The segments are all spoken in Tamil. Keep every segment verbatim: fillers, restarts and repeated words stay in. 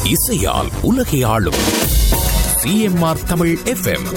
இசையால் உலகை ஆளும் CMR Tamil FM.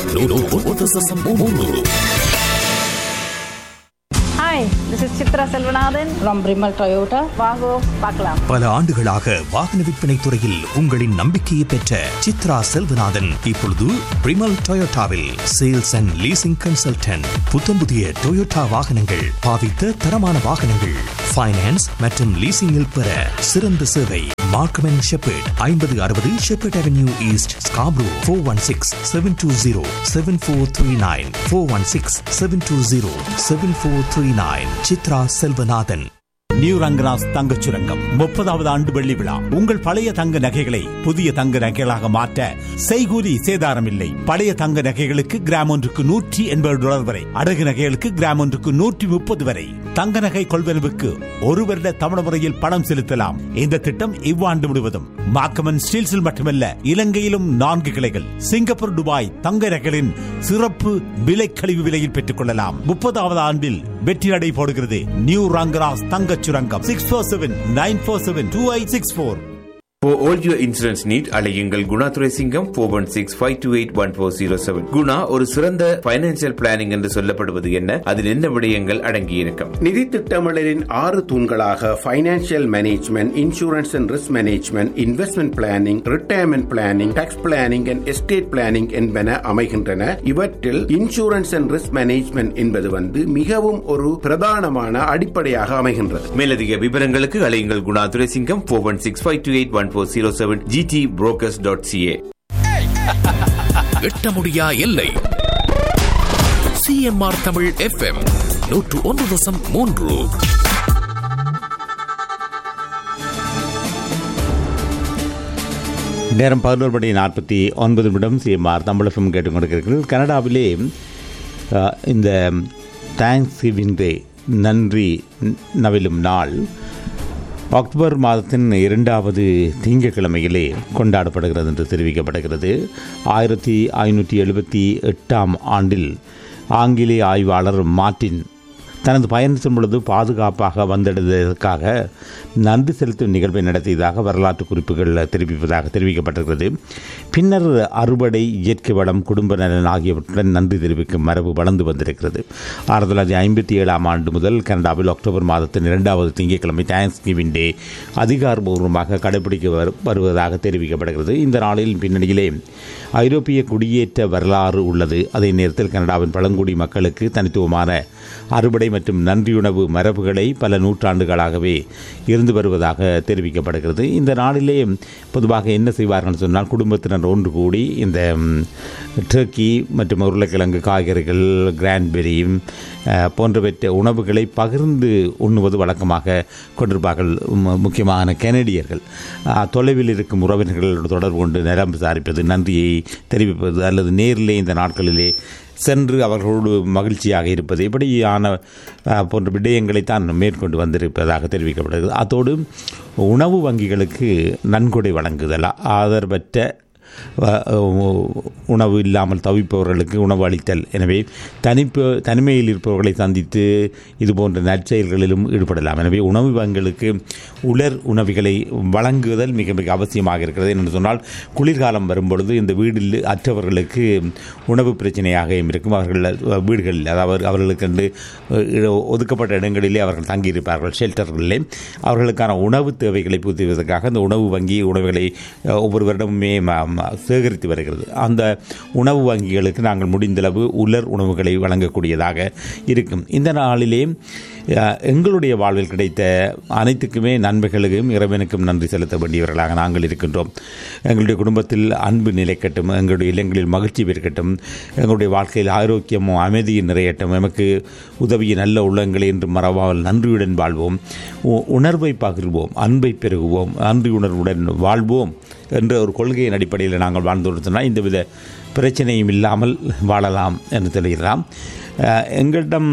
Hi, this is Chitra Selvanathan from Brimal Toyota. வாங்கோ பார்க்கலாம். பல ஆண்டுகளாக வாகன விற்பனை துறையில் உங்களின் நம்பிக்கையை பெற்ற சித்ரா செல்வநாதன் இப்பொழுது பிரிமல் டொயோட்டாவில் சேல்ஸ் அண்ட் லீசிங் கன்சல்டன்ட். புத்தம் புதிய டொயோட்டா வாகனங்கள், பாவித்த தரமான வாகனங்கள், ஃபைனான்ஸ் மற்றும் லீசிங்கில் பெற சிறந்த சேவை. மார்க்கம் அண்ட் ஷெப்பர்ட், ஐம்பது அறுபது shepherd avenue east, Scarborough. Four one six seven two zero seven four three nine four one six seven two zero seven four three nine. Chitra Selvanathan. New Rangaraj தங்கச் சுரங்கம் முப்பதாவது ஆண்டு வெள்ளி விழா. உங்கள் பழைய தங்க நகைகளை புதிய தங்க நகைகளாக மாற்ற செய்கூலி சேதாரம் இல்லை. பழைய தங்க நகைகளுக்கு கிராம் ஒன்றுக்கு நூற்றி எண்பது டாலர் வரை, அடகு நகைகளுக்கு கிராம் ஒன்றுக்கு நூற்றி முப்பது வரை. தங்க நகை கொள்வனவுக்கு ஒரு வருட தமிழ் முறையில் பணம் செலுத்தலாம். இந்த திட்டம் இவ்வாண்டு முழுவதும் மாக்கமன் ஸ்டீல்ஸில் மட்டுமல்ல, இலங்கையிலும் நான்கு கிளைகள். சிங்கப்பூர், துபாய் தங்க நகைகளின் சிறப்பு விலை கழிவு விலையில் பெற்றுக் கொள்ளலாம். முப்பதாவது ஆண்டில் வெற்றி நடை போடுகிறது நியூ ரங்கராஜ் தங்கச் சுரங்கம். Six four seven nine four seven two eight six four. For all your insurance need, அழையுங்கள் Guna Thuraisingam four one six five two eight one four zero seven. Guna ஒரு சிறந்த பைனான்சியல் பிளானிங் என்று சொல்லப்படுவது என்ன? அதில் என்ன விடயங்கள் அடங்கியிருக்கும்? நிதி திட்டமிடலின் ஆறு தூண்களாக financial management, insurance and risk management, investment planning, retirement planning, tax planning and estate planning என்பன அமைகின்றன. இவற்றில் இன்சூரன்ஸ் அண்ட் ரிஸ்க் மேனேஜ்மெண்ட் என்பது வந்து மிகவும் ஒரு பிரதானமான அடிப்படையாக அமைகின்றது. மேலதிக விவரங்களுக்கு அழையுங்கள் Guna Thuraisingam four one six five two eight one four zero seven. G D brokers dot C A. எட்ட முடியா எல்லை. சிஎம்ஆர் தமிழ் எஃப்எம் நூற்று ஒன்று தசம் மூன்று. நேரம் பதினோரு மணி நாற்பத்தி ஒன்பது நிமிடம். சிஎம்ஆர் தமிழ் எஃப்எம் கேட்டுக் கொண்டிருக்கிறீர்கள். கனடாவிலே இந்த தேங்க்ஸ் கிவிங் டே, நன்றி நவிலும் நாள், அக்டோபர் மாதத்தின் இரண்டாவது திங்கட்கிழமையிலே கொண்டாடப்படுகிறது என்று தெரிவிக்கப்படுகிறது. ஆயிரத்தி ஐநூற்றி எழுபத்தி எட்டாம் ஆண்டில் ஆங்கிலேய ஆய்வாளர் மார்ட்டின் தனது பயணத்தின் பொழுது பாதுகாப்பாக வந்தடைவதற்காக நன்றி செலுத்தும் நிகழ்வை நடத்தியதாக வரலாற்று குறிப்புகள் தெரிவிப்பதாக தெரிவிக்கப்பட்டிருக்கிறது. பின்னர் அறுவடை, இயற்கை வளம், குடும்ப நலன் ஆகியவற்றுடன் நன்றி தெரிவிக்கும் மரபு வளர்ந்து வந்திருக்கிறது. ஆயிரத்தி தொள்ளாயிரத்தி ஐம்பத்தி ஏழாம் ஆண்டு முதல் கனடாவில் அக்டோபர் மாதத்தின் இரண்டாவது திங்கட்கிழமை தேங்க்ஸ் கிவிங் டே அதிகாரபூர்வமாக கடைபிடிக்க வருவதாக தெரிவிக்கப்படுகிறது. இந்த நாளில் பின்னணியிலே ஐரோப்பிய குடியேற்ற வரலாறு உள்ளது. அதே நேரத்தில் கனடாவின் பழங்குடி மக்களுக்கு தனித்துவமான அறுவடை மற்றும் நன்றியுணவு மரபுகளை பல நூற்றாண்டுகளாகவே இருந்து வருவதாக தெரிவிக்கப்படுகிறது. இந்த நாளிலே பொதுவாக என்ன செய்வார்கள் சொன்னால், குடும்பத்தினர் ஒன்று கூடி இந்த டர்க்கி மற்றும் உருளைக்கிழங்கு, காய்கறிகள், கிரான்பெரி போன்றவற்ற உணவுகளை பகிர்ந்து உண்ணுவது வழக்கமாக கொண்டிருப்பார்கள். முக்கியமான கனடியர்கள் தொலைவில் இருக்கும் உறவினர்களோடு தொடர்பு கொண்டு நலம் விசாரிப்பது, நன்றியை தெரிவிப்பது அல்லது நேரிலே இந்த நாட்களிலே சென்று அவர்களோடு மகிழ்ச்சியாக இருப்பது, இப்படியான போன்ற விடயங்களைத்தான் மேற்கொண்டு வந்திருப்பதாக தெரிவிக்கப்படுகிறது. அதோடு உணவு வங்கிகளுக்கு நன்கொடை வழங்குதல், ஆதரவற்ற உணவு இல்லாமல் தவிப்பவர்களுக்கு உணவு அளித்தல். எனவே தனிப்ப தனிமையில் இருப்பவர்களை சந்தித்து இது போன்ற நற்செயல்களிலும் ஈடுபடலாம். எனவே உணவு வங்கிகளுக்கு உலர் உணவுகளை வழங்குதல் மிக மிக அவசியமாக இருக்கிறது. என்று சொன்னால், குளிர்காலம் வரும்பொழுது இந்த வீடில் அற்றவர்களுக்கு உணவு பிரச்சனையாக இருக்கும். அவர்கள் வீடுகளில், அதாவது அவர்களுக்கு ஒதுக்கப்பட்ட இடங்களிலே அவர்கள் தங்கியிருப்பார்கள், ஷெல்டர்களிலே. அவர்களுக்கான உணவு தேவைகளை பூர்த்தி செய்வதற்காக இந்த உணவு வங்கி உணவுகளை ஒவ்வொரு வருடமுமே சேகரித்து வருகிறது. அந்த உணவு வங்கிகளுக்கு நாங்கள் முடிந்தளவு உலர் உணவுகளை வழங்கக்கூடியதாக இருக்கும். இந்த நாளிலே எங்களுடைய வாழ்வில் கிடைத்த அனைத்துக்குமே நன்மைகளுக்கும் இறைவனுக்கும் நன்றி செலுத்த வேண்டியவர்களாக நாங்கள் இருக்கின்றோம். எங்களுடைய குடும்பத்தில் அன்பு நிலைக்கட்டும், எங்களுடைய இல்லங்களில் மகிழ்ச்சி பெருக்கட்டும், எங்களுடைய வாழ்க்கையில் ஆரோக்கியமும் அமைதியும் நிறையட்டும், எமக்கு உதவிய நல்ல உள்ளங்களை என்று மறவாமல் நன்றியுடன் வாழ்வோம், உணர்வை பகிர்வோம், அன்பை பெருகுவோம், நன்றி உணர்வுடன் வாழ்வோம் என்ற ஒரு கொள்கையின் அடிப்படையில் நாங்கள் வாழ்ந்து சொன்னால் இந்தவித பிரச்சனையும் இல்லாமல் வாழலாம் என்று தெரிகிறோம். எங்களிடம்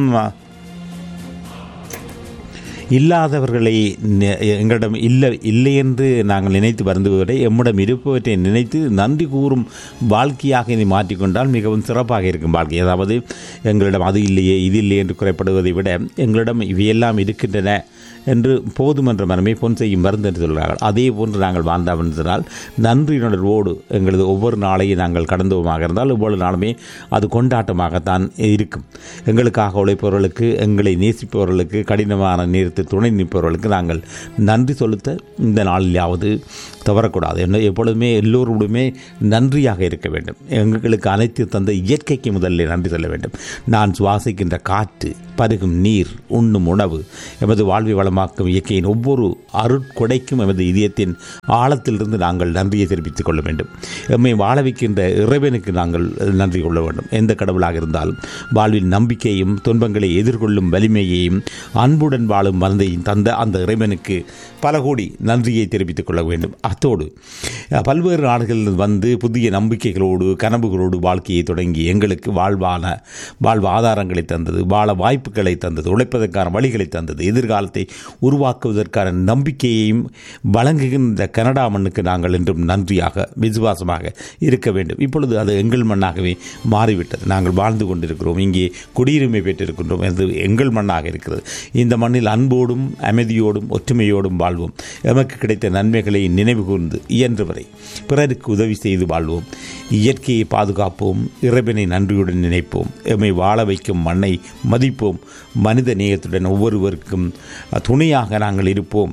இல்லாதவர்களை எங்களிடம் இல்லை இல்லை என்று நாங்கள் நினைத்து வருந்துவதை எம்மிடம் இருப்பவற்றை நினைத்து நன்றி கூறும் வாழ்க்கையாக இதை மாற்றிக்கொண்டால் மிகவும் சிறப்பாக இருக்கும் வாழ்க்கை. அதாவது எங்களிடம் அது இல்லையே இது இல்லையே என்று குறைப்படுவதை விட எங்களிடம் இவையெல்லாம் இருக்கின்றன என்று போதும் என்ற மனமே பொன் செய்யும் மருந்து என்று சொல்கிறார்கள். அதே போன்று நாங்கள் வாழ்ந்தோம் என்றால் நன்றியுணர்வோடு எங்களது ஒவ்வொரு நாளையும் நாங்கள் கடந்தோமாக இருந்தால் ஒவ்வொரு நாளுமே அது கொண்டாட்டமாகத்தான் இருக்கும். எங்களுக்காக உழைப்பவர்களுக்கு, எங்களை நேசிப்பவர்களுக்கு, கடினமான நேரத்தில் துணை நிற்பவர்களுக்கு நாங்கள் நன்றி செலுத்த இந்த நாளிலாவது தவறக்கூடாது. என்ன எப்பொழுதுமே எல்லோருடையுமே நன்றியாக இருக்க வேண்டும். எங்களுக்கு அனைத்து தந்த இயற்கைக்கு முதலில் நன்றி சொல்ல வேண்டும். நான் சுவாசிக்கின்ற காற்று, பருகும் நீர், உண்ணும் உணவு, எமது வாழ்வை வளமாக்கும் இயற்கையின் ஒவ்வொரு அருட்கொடைக்கும் எமது இதயத்தின் ஆழத்திலிருந்து நாங்கள் நன்றியை தெரிவித்துக் கொள்ள வேண்டும். எம்மை வாழ வைக்கின்ற இறைவனுக்கு நாங்கள் நன்றி கொள்ள வேண்டும். எந்த கடவுளாக இருந்தாலும் வாழ்வில் நம்பிக்கையும் துன்பங்களை எதிர்கொள்ளும் வலிமையையும் அன்புடன் வாழும் மனதையும் தந்த அந்த இறைவனுக்கு பல கோடி நன்றியை தெரிவித்துக் கொள்ள வேண்டும். அத்தோடு பல்வேறு நாடுகளில் வந்து புதிய நம்பிக்கைகளோடு கனவுகளோடு வாழ்க்கையை தொடங்கி எங்களுக்கு வாழ்வான வாழ்வு ஆதாரங்களை தந்தது, வாழ வாய்ப்புகளை தந்தது, உழைப்பதற்கான வழிகளை தந்தது, எதிர்காலத்தை உருவாக்குவதற்கான நம்பிக்கையையும் வழங்குகின்ற கனடா மண்ணுக்கு நாங்கள் என்றும் நன்றியாக விசுவாசமாக இருக்க வேண்டும். இப்பொழுது அது எங்கள் மண்ணாகவே மாறிவிட்டது. நாங்கள் வாழ்ந்து கொண்டிருக்கிறோம், இங்கே குடியுரிமை பெற்றிருக்கின்றோம். அது எங்கள் மண்ணாக இருக்கிறது. இந்த மண்ணில் அன்போடும் அமைதியோடும் ஒற்றுமையோடும் வாழ்வோம். எமக்கு கிடைத்த நன்மைகளை நினைவு கூர்ந்து இயன்றவரை பிறருக்கு உதவி செய்து வாழ்வோம். இயற்கையை பாதுகாப்போம், இறைவனை நன்றியுடன் நினைப்போம், எம்மை வாழ வைக்கும் மண்ணை மதிப்போம், மனித நேயத்துடன் ஒவ்வொருவருக்கும் துணையாக நாங்கள் இருப்போம்.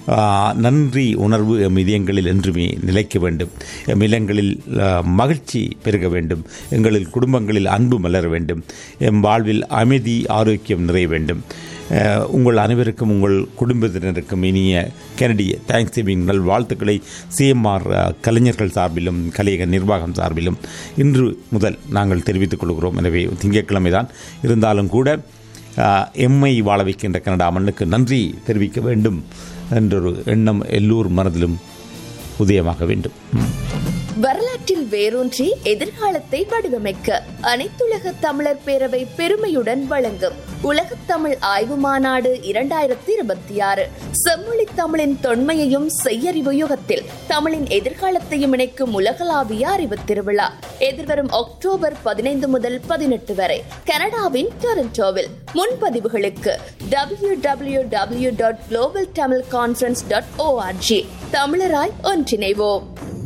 நன்றி உணர்வு எம் இதயங்களில் என்றுமே நிலைக்க வேண்டும். எம் இல்லங்களில் மகிழ்ச்சி பெருக வேண்டும். எங்களில் குடும்பங்களில் அன்பு மலர வேண்டும். எம் வாழ்வில் அமைதி ஆரோக்கியம் நிறைய வேண்டும். உங்கள் அனைவருக்கும் உங்கள் குடும்பத்தினருக்கும் இனிய கனடிய தேங்க்ஸ் கிவிங் நல் வாழ்த்துக்களை சிஎம்ஆர் கலைஞர்கள் சார்பிலும் கலையக நிர்வாகம் சார்பிலும் இன்று முதல் நாங்கள் தெரிவித்துக் கொள்கிறோம். எனவே திங்கட்கிழமை தான் இருந்தாலும் கூட எம்மை வாழ வைக்கின்ற கனடா மண்ணுக்கு நன்றி தெரிவிக்க வேண்டும் என்றொரு எண்ணம் எல்லோர் மனதிலும் உதயமாக வேண்டும். வரலாற்றில் வேரூன்றி எதிர்காலத்தை வடிவமைக்க அனைத்துலக தமிழர் பேரவை பெருமையுடன் வழங்கும் உலகத் தமிழ் ஆய்வு மாநாடு இரண்டாயிரத்தி இருபத்தி ஆறு செம்மொழி தமிழின் தொன்மையையும் செய்யறிவு யுகத்தில் தமிழின் எதிர்காலத்தையும் இணைக்கும் உலகளாவிய அறிவு திருவிழா எதிர்வரும் அக்டோபர் பதினைந்து முதல் பதினெட்டு வரை கனடாவின் டொரண்டோவில். முன்பதிவுகளுக்கு W W W dot global Tamil conference dot O R G. தமிழராய் ஒன்றிணைவோம்.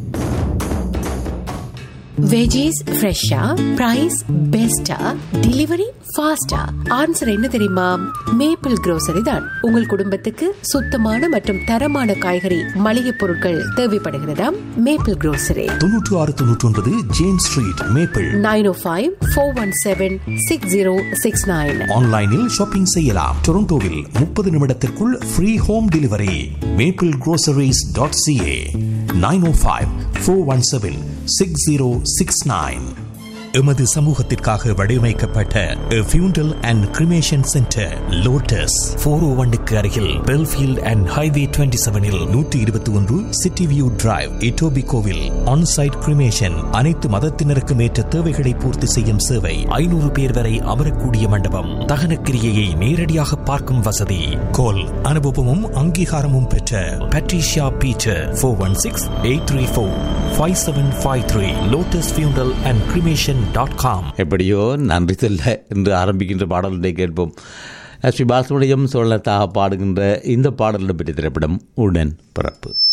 வெஜிஸ் ஃப்ரெஷ்ஷா, பிரைஸ் பெஸ்டா, டெலிவரி ஃபாஸ்டா? ஆன்சர் என்ன தெரியுமா? மேப்பிள் grocery தான். உங்கள் குடும்பத்துக்கு சுத்தமான மற்றும் தரமான காய்கறி மளிகை பொருட்கள் தேவைப்படுகிறதா? மேப்பிள் grocery தொன்னூற்று ஆறு தொன்னூற்றி ஒன்பது ஜேம்ஸ் ஸ்ட்ரீட், மேப்பிள். நைன் ஓ five four one seven six zero six nine. ஆன்லைனில் ஷாப்பிங் செய்யலாம். டொரண்டோவில் முப்பது நிமிடத்திற்குள் free home delivery. Maple groceries dot CA. Nine ஓ five four one seven six zero six nine. எமது சமூகத்திற்காக வடிவமைக்கப்பட்ட ஃபியூண்டல் and cremation centre lotus four ஓ ஒன்னுக்கு அருகில் பெல்ஃபீல்ட் அண்ட் ஹைவே டுவெண்ட்டி செவனில் நூற்றி இருபத்தி ஒன்று city view drive, இட்டோபிகோவில். Onsite cremation, அனைத்து மதத்தினருக்கும் ஏற்ற தேவைகளை பூர்த்தி செய்யும் சேவை. ஐநூறு பேர் வரை அமரக்கூடிய மண்டபம். தகன கிரியையை நேரடியாக பார்க்கும் வசதி. கோல் அனுபவமும் அங்கீகாரமும் பெற்ற Patricia Peter four one six eight three four five seven five three. Lotus ஃபியூண்டல் அண்ட் கிரிமேஷன் டாட் காம். எப்படியோ நன்றி சொல்ல என்று ஆரம்பிக்கின்ற பாடல்களை கேட்போம். எஸ் பி பாலசுப்ரமணியம் சோழத்தாக பாடுகின்ற இந்த பாடலிடம் பெற்ற திரைப்படம் உடன் பிறப்பு.